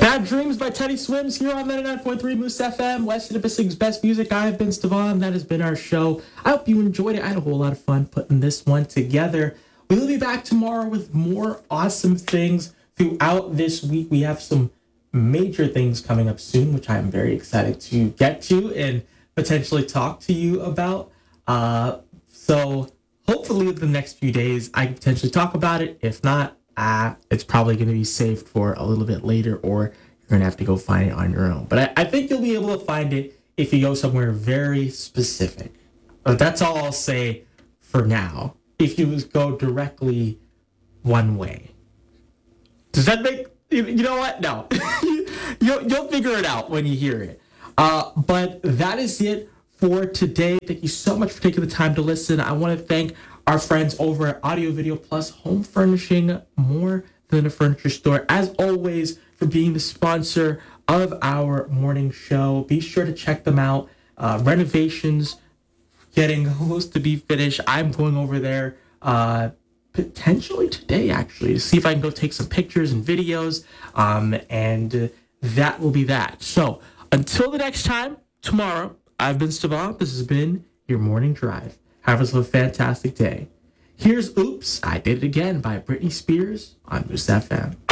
Bad Dreams by Teddy Swims here on 99.3 Moose FM, West Pacific's best music. I have been Stevan. That has been our show. I hope you enjoyed it. I had a whole lot of fun putting this one together. We will be back tomorrow with more awesome things throughout this week. We have some major things coming up soon, which I'm very excited to get to and potentially talk to you about. So hopefully the next few days I can potentially talk about it. If not, it's probably going to be saved for a little bit later, or you're going to have to go find it on your own. But I think you'll be able to find it if you go somewhere very specific. But that's all I'll say for now. If you go directly one way. Does that make... You know what? No. You'll figure it out when you hear it. But that is it for today. Thank you so much for taking the time to listen. I want to thank our friends over at Audio Video Plus Home Furnishing, more than a furniture store. As always, for being the sponsor of our morning show. Be sure to check them out. Renovations getting close to be finished. I'm going over there potentially today, actually, to see if I can go take some pictures and videos. And that will be that. So until the next time, tomorrow, I've been Stevan. This has been your morning drive. Have yourself a fantastic day. Here's Oops, I Did It Again by Britney Spears on Moose FM.